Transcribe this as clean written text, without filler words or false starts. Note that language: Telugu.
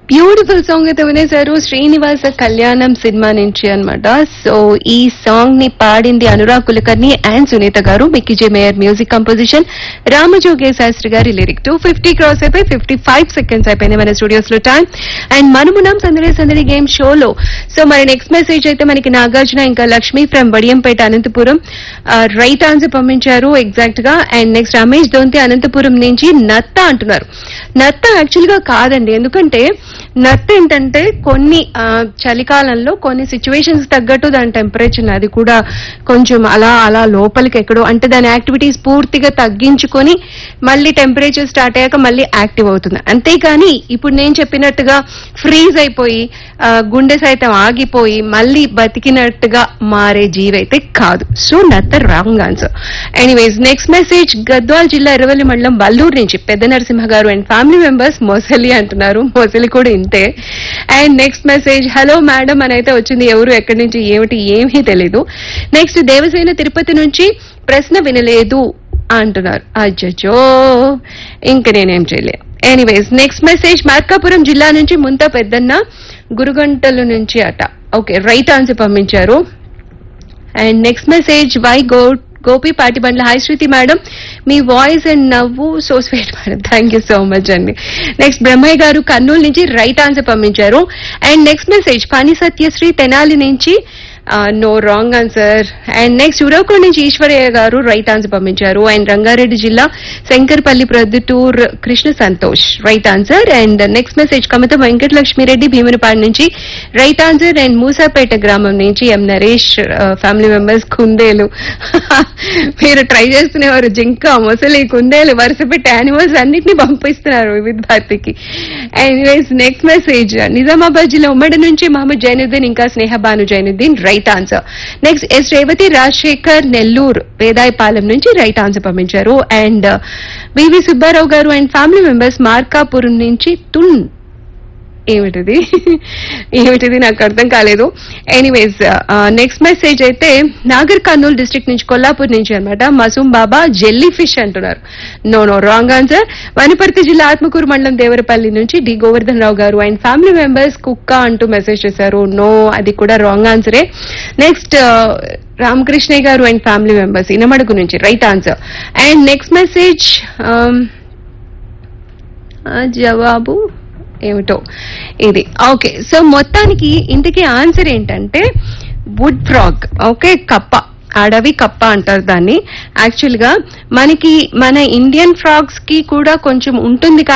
బ్యూటిఫుల్ సాంగ్ అయితే వినేశారు శ్రీనివాస కళ్యాణం సినిమా నుంచి అన్నమాట. సో ఈ సాంగ్ ని పాడింది అనురాగ్ కులకర్ణి అండ్ సునీత గారు. Mickey mayor music composition, Ramajogayya Sastry గారి లిరిక్. 250 క్రాస్ అయిపోయి 55 సెకండ్స్ అయిపోయింది మన స్టూడియోస్ లో టైం. అండ్ మనమున్నాం సందడి సందడి గేమ్ షోలో. సో మరి నెక్స్ట్ మెసేజ్ అయితే మనకి నాగార్జున ఇంకా Lakshmi from Vadiyampeta Anantapuram right answer పంపించారు ఎగ్జాక్ట్ గా. అండ్ నెక్స్ట్ రమేష్ దొంతి అనంతపురం నుంచి నత్త అంటున్నారు. నత్త యాక్చువల్ గా కాదండి, ఎందుకంటే నత్త ఏంటంటే కొన్ని చలికాలంలో కొన్ని సిచ్యువేషన్స్ తగ్గట్టు దాని టెంపరేచర్ అది కూడా కొంచెం అలా అలా లోపలికి ఎక్కడో అంటే దాని యాక్టివిటీస్ పూర్తిగా తగ్గించుకొని మళ్ళీ టెంపరేచర్ స్టార్ట్ అయ్యాక మళ్ళీ యాక్టివ్ అవుతుంది. అంతేకాని ఇప్పుడు నేను చెప్పినట్టుగా ఫ్రీజ్ అయిపోయి గుండె సైతం ఆగిపోయి మళ్ళీ బతికినట్టుగా మారే జీవైతే కాదు. సో నత్త wrong answer. Anyways next message Gadwal జిల్లా ఎర్రవల్లి మండలం వల్లూరు నుంచి పెద్ద నరసింహ గారు అండ్ ఫ్యామిలీ మెంబర్స్ మొసలి అంటున్నారు. మొసలి కూడా ఇంతే. And next message hello madam అని అయితే వచ్చింది. ఎవరు ఎక్కడి నుంచి ఏమిటి ఏమీ తెలీదు. నెక్స్ట్ దేవసేన తిరుపతి నుంచి ప్రశ్న వినలేదు అంటున్నారు. అజ్జో ఇంక నేనేం చేయలే. ఎనీవేస్ నెక్స్ట్ మెసేజ్ మార్కాపురం జిల్లా నుంచి ముంతా పెద్దన్న గురుగంటల నుంచి అట. ఓకే రైట్ ఆన్సర్ పంపించారు. And next message why Gopi Patibandla hi Shruti madam, me voice and నవ్వు so sweet madam, thank you so much అండి. నెక్స్ట్ బ్రహ్మయ్య గారు కర్నూలు నుంచి రైట్ ఆన్సర్ పంపించారు. అండ్ నెక్స్ట్ మెసేజ్ పని సత్యశ్రీ తెనాలి నుంచి no wrong answer. And next Uravakonda నుంచి ఈశ్వరయ్య గారు రైట్ ఆన్సర్ పంపించారు. అండ్ రంగారెడ్డి జిల్లా Shankarpally Proddatur Krishna Santosh right answer. And next message కమత Venkatalakshmi Reddy Bheemunipadu నుంచి రైట్ ఆన్సర్. అండ్ మూసాపేట గ్రామం నుంచి ఎం నరేష్ ఫ్యామిలీ మెంబర్స్ కుందేలు మీరు ట్రై చేస్తున్నవారు జింక మొసలి కుందేలు వరుస పెట్టి యానిమల్స్ అన్నిటిని పంపిస్తున్నారు వివిధ భారతికి. ఎనీవేస్ నెక్స్ట్ మెసేజ్ నిజామాబాద్ జిల్లా ఉమ్మడి నుంచి మహమ్మద్ జైనుద్దీన్ ఇంకా Sneha Banu Zainuddin right answer. Next yes Revathi Rajasekhar Nellore Vedayapalem నుంచి రైట్ ఆన్సర్ పంపించారు. అండ్ వివి సుబ్బారావు గారు అండ్ ఫ్యామిలీ మెంబర్స్ మార్కాపురం నుంచి ఏమిటిది నాకు అర్థం కాలేదు. ఎనీవేస్ నెక్స్ట్ మెసేజ్ అయితే నాగర్ కర్నూలు డిస్ట్రిక్ట్ నుంచి కొల్లాపూర్ నుంచి అనమాట మసూం బాబా జెల్లీ ఫిష్ అంటున్నారు. No wrong answer. వనపర్తి జిల్లా ఆత్మకూరు మండలం దేవరపల్లి నుంచి డి గోవర్ధన్ రావు గారు అండ్ ఫ్యామిలీ మెంబర్స్ కుక్క అంటూ మెసేజ్ చేశారు. నో అది కూడా రాంగ్ ఆన్సరే. నెక్స్ట్ రామకృష్ణయ్య గారు అండ్ ఫ్యామిలీ మెంబర్స్ ఇనమడుగు నుంచి right answer. And next message జవాబు ఏమిటో ఇది. ఓకే సో మొత్తానికి ఇంటికి ఆన్సర్ ఏంటంటే వుడ్ ఫ్రాగ్. ఓకే కప్ప, అడవి కప్ప అంటారు దాన్ని. యాక్చువల్ గా మనకి మన ఇండియన్ ఫ్రాగ్స్ కి కూడా కొంచెం ఉంటుంది